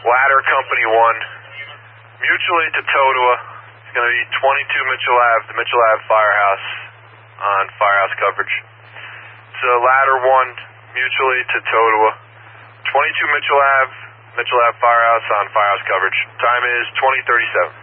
Ladder Company 1, mutual aid to Totowa. It's going to be 22 Mitchell Ave, the Mitchell Ave Firehouse on Firehouse coverage. So Ladder 1, mutual aid to Totowa. 22 Mitchell Ave Firehouse on Firehouse coverage. Time is 20:37.